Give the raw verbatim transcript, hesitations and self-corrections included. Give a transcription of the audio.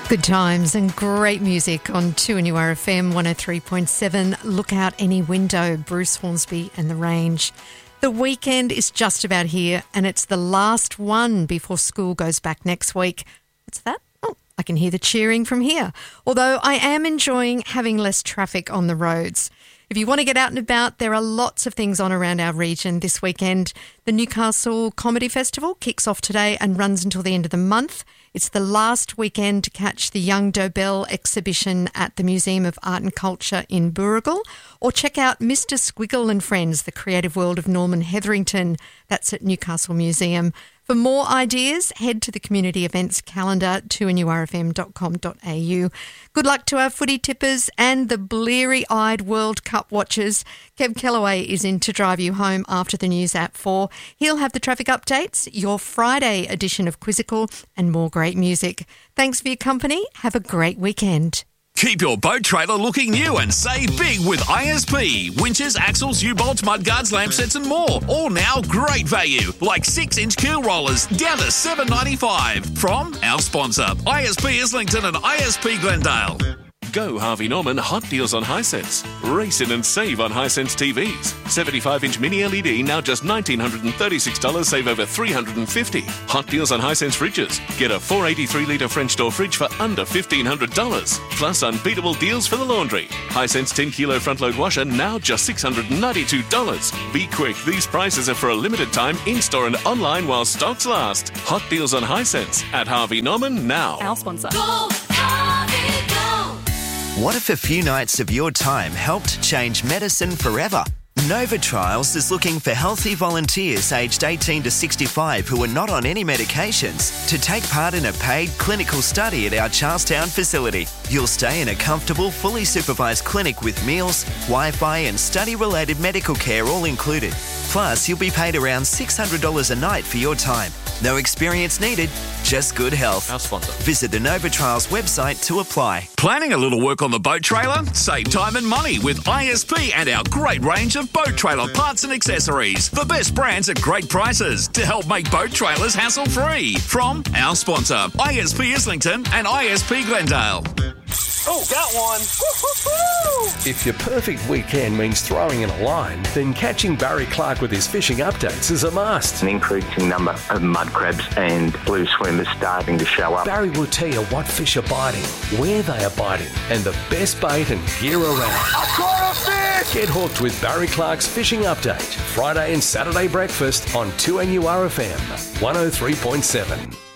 Good times and great music on two N U R F M one oh three point seven. Look out any window, Bruce Hornsby and the Range. The weekend is just about here and it's the last one before school goes back next week. What's that? Oh, I can hear the cheering from here. Although I am enjoying having less traffic on the roads. If you want to get out and about, there are lots of things on around our region this weekend. The Newcastle Comedy Festival kicks off today and runs until the end of the month. It's the last weekend to catch the Young Dobell exhibition at the Museum of Art and Culture in Booragul, or check out Mister Squiggle and Friends, the creative world of Norman Hetherington. That's at Newcastle Museum. For more ideas, head to the community events calendar, two N U R F M dot com dot a u. Good luck to our footy tippers and the bleary-eyed World Cup watchers. Kev Kellaway is in to drive you home after the news at four. He'll have the traffic updates, your Friday edition of Quizzical, and more great music. Thanks for your company. Have a great weekend. Keep your boat trailer looking new and save big with I S P. Winches, axles, U-bolts, mudguards, lamp sets and more. All now great value, like six inch keel rollers down to seven dollars ninety-five. From our sponsor, I S P Islington and I S P Glendale. Go Harvey Norman hot deals on Hisense. Race in and save on Hisense T Vs. seventy-five inch mini L E D now just one thousand nine hundred thirty-six dollars, save over three hundred fifty dollars. Hot deals on Hisense fridges. Get a four eighty-three litre French door fridge for under fifteen hundred dollars. Plus unbeatable deals for the laundry. Hisense ten kilo front load washer now just six hundred ninety-two dollars. Be quick, these prices are for a limited time in-store and online while stocks last. Hot deals on Hisense at Harvey Norman now. Our sponsor. Go, Harvey, go! What if a few nights of your time helped change medicine forever? Nova Trials is looking for healthy volunteers aged eighteen to sixty-five who are not on any medications to take part in a paid clinical study at our Charlestown facility. You'll stay in a comfortable, fully supervised clinic with meals, Wi-Fi and study-related medical care all included. Plus, you'll be paid around six hundred dollars a night for your time. No experience needed, just good health. Our sponsor. Visit the Nova Trials website to apply. Planning a little work on the boat trailer? Save time and money with I S P and our great range of boat trailer parts and accessories. The best brands at great prices to help make boat trailers hassle-free. From our sponsor, I S P Islington and I S P Glendale. Oh, got one. Woo-hoo-hoo! If your perfect weekend means throwing in a line, then catching Barry Clark with his fishing updates is a must. An increasing number of mud crabs and blue swimmers starting to show up. Barry will tell you what fish are biting, where they are biting, and the best bait and gear around. I caught a fish! Get hooked with Barry Clark's Fishing Update, Friday and Saturday breakfast on two N U R F M one oh three point seven.